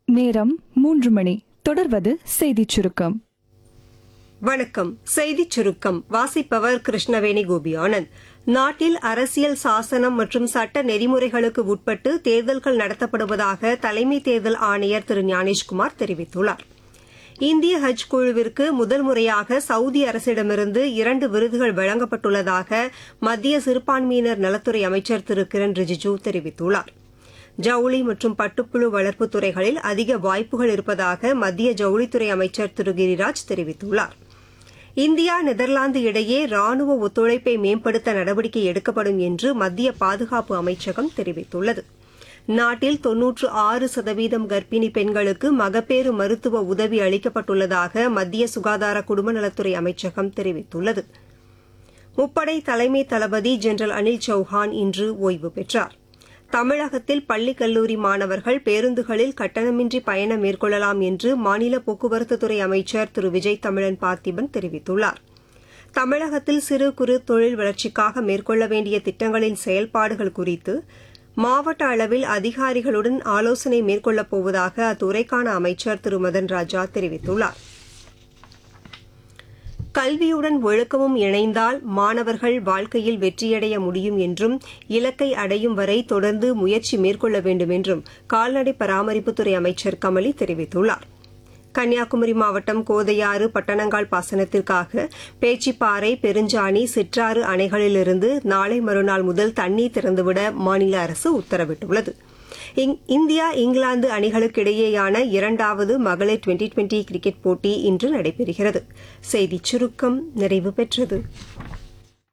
நேரம் 3 மணி. தொடர்வது செய்திச் சுருக்கம். வணக்கம். செய்திச் சுருக்கம் வாசிப்பவர் கிருஷ்ணவேணி கோபியானந்த். நாட்டில் அரசியல் சாசனம் மற்றும் சட்ட நெறிமுறைகளுக்கு உட்பட்டு தேர்தல்கள் நடத்தப்படுவதாக தலைமை தேர்தல் ஆணையர் திரு ஞானேஷ்குமார் தெரிவித்துள்ளார். இந்திய ஹஜ் குழுவிற்கு முதல் முறையாக சவுதி அரசிடமிருந்து 2 விருதுகள் வழங்கப்பட்டுள்ளதாக மத்திய சிறுபான்மையினர் நலத்துறை அமைச்சர் திரு கிரண் ரிஜிஜூ தெரிவித்துள்ளார். ஜவுளி மற்றும் பட்டுப்புழு வளர்ப்பு துறைகளில் அதிக வாய்ப்புகள் இருப்பதாக மத்திய ஜவுளித்துறை அமைச்சர் திரு கிரிராஜ் தெரிவித்துள்ளார். இந்தியா நெதர்லாந்து இடையே ராணுவ ஒத்துழைப்பை மேம்படுத்த நடவடிக்கை எடுக்கப்படும் என்று மத்திய பாதுகாப்பு அமைச்சகம் தெரிவித்துள்ளது. நாட்டில் 96% கர்ப்பிணி பெண்களுக்கு மகப்பேறு மருத்துவ உதவி அளிக்கப்பட்டுள்ளதாக மத்திய சுகாதார குடும்ப நலத்துறை அமைச்சகம் தெரிவித்துள்ளது. முப்படை தலைமை தளபதி ஜெனரல் அனில் சௌஹான் இன்று ஓய்வு பெற்றார். தமிழகத்தில் பள்ளி கல்லூரி மாணவர்கள் பேருந்துகளில் கட்டணமின்றி பயணம் மேற்கொள்ளலாம் என்று மாநில போக்குவரத்துத்துறை அமைச்சர் திரு விஜய் தமிழன் பார்த்திபன் தெரிவித்துள்ளார். தமிழகத்தில் சிறு குறு தொழில் வளர்ச்சிக்காக மேற்கொள்ள வேண்டிய திட்டங்களின் செயல்பாடுகள் குறித்து மாவட்ட அளவில் அதிகாரிகளுடன் ஆலோசனை மேற்கொள்ளப் போவதாக அத்துறைக்கான அமைச்சர் திரு மதன் ராஜா தெரிவித்துள்ளார். கல்வியுடன் ஒழுக்கமும் இணைந்தால் மாணவர்கள் வாழ்க்கையில் வெற்றியடைய முடியும் என்றும் இலக்கை அடையும் வரை தொடர்ந்து முயற்சி மேற்கொள்ள வேண்டும் என்றும் கால்நடை பராமரிப்புத்துறை அமைச்சர் கமலி தெரிவித்துள்ளார். கன்னியாகுமரி மாவட்டம் கோதையாறு பட்டணங்கால் பாசனத்திற்காக பேச்சிப்பாறை, பெருஞ்சாணி, சிற்றாறு அணைகளிலிருந்து நாளை மறுநாள் முதல் தண்ணீர் திறந்துவிட மாநில அரசு உத்தரவிட்டுள்ளது. இந்தியா இங்கிலாந்து அணிகளுக்கிடையேயான 2வது மகளிர் டுவெண்டி கிரிக்கெட் போட்டி இன்று நடைபெறுகிறது. செய்திச் சுருக்கம் நிறைவு பெற்றது.